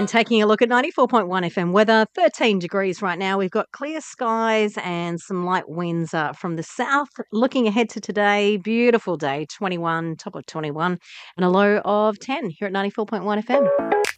taking a look at 94.1 FM weather, 13 degrees right now. We've got clear skies and some light winds from the south. Looking ahead to today, beautiful day, 21, top of 21, and a low of 10 here at 94.1 FM.